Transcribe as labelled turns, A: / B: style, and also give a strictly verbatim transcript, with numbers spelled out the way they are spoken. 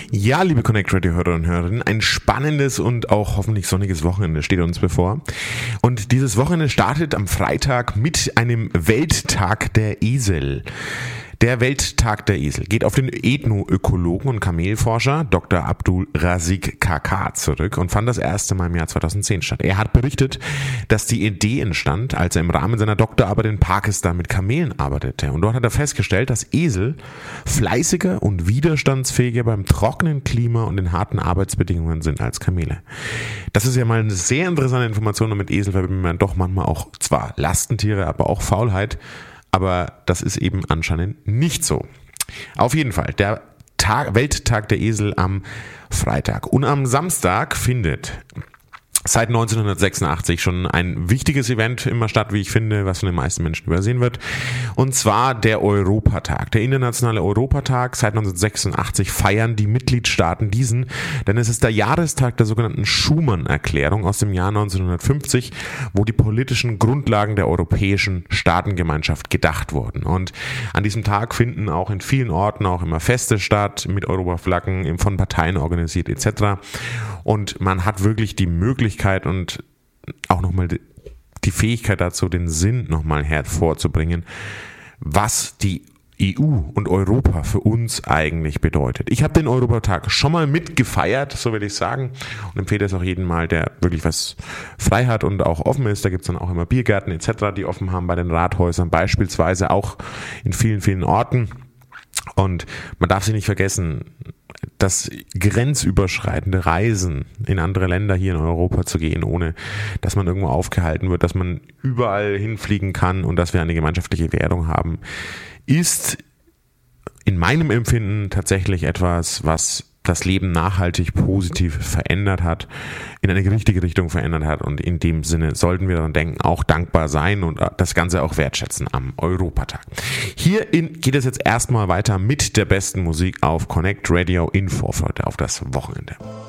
A: Ja, liebe Connect Radio Hörer und Hörerinnen, ein spannendes und auch hoffentlich sonniges Wochenende steht uns bevor. Und dieses Wochenende startet am Freitag mit einem Welttag der Esel. Der Welttag der Esel geht auf den Ethnoökologen und Kamelforscher Doktor Abdul Razik Kaka zurück und fand das erste Mal im Jahr zweitausendzehn statt. Er hat berichtet, dass die Idee entstand, als er im Rahmen seiner Doktorarbeit in Pakistan mit Kamelen arbeitete. Und dort hat er festgestellt, dass Esel fleißiger und widerstandsfähiger beim trockenen Klima und den harten Arbeitsbedingungen sind als Kamele. Das ist ja mal eine sehr interessante Information, und mit Esel verbindet man doch manchmal auch zwar Lastentiere, aber auch Faulheit. Aber das ist eben anscheinend nicht so. Auf jeden Fall, der Tag, Welttag der Esel am Freitag. Und am Samstag findet seit neunzehnhundertsechsundachtzig schon ein wichtiges Event immer statt, wie ich finde, was von den meisten Menschen übersehen wird. Und zwar der Europatag, der internationale Europatag. Seit neunzehnhundertsechsundachtzig feiern die Mitgliedstaaten diesen, denn es ist der Jahrestag der sogenannten Schuman-Erklärung aus dem Jahr neunzehnhundertfünfzig, wo die politischen Grundlagen der europäischen Staatengemeinschaft gedacht wurden. Und an diesem Tag finden auch in vielen Orten auch immer Feste statt, mit Europaflaggen, von Parteien organisiert et cetera. Und man hat wirklich die Möglichkeit und auch nochmal die Fähigkeit dazu, den Sinn nochmal hervorzubringen, was die E U und Europa für uns eigentlich bedeutet. Ich habe den Europatag schon mal mitgefeiert, so will ich sagen, und empfehle es auch jedem mal, der wirklich was frei hat und auch offen ist. Da gibt es dann auch immer Biergärten et cetera, die offen haben bei den Rathäusern, beispielsweise auch in vielen, vielen Orten. Und man darf sich nicht vergessen, das grenzüberschreitende Reisen in andere Länder hier in Europa zu gehen, ohne dass man irgendwo aufgehalten wird, dass man überall hinfliegen kann und dass wir eine gemeinschaftliche Währung haben, ist in meinem Empfinden tatsächlich etwas, was das Leben nachhaltig positiv verändert hat, in eine richtige Richtung verändert hat, und in dem Sinne sollten wir daran denken, auch dankbar sein und das Ganze auch wertschätzen am Europatag. Hier in, geht es jetzt erstmal weiter mit der besten Musik auf Connect Radio in Vorfreude auf das Wochenende.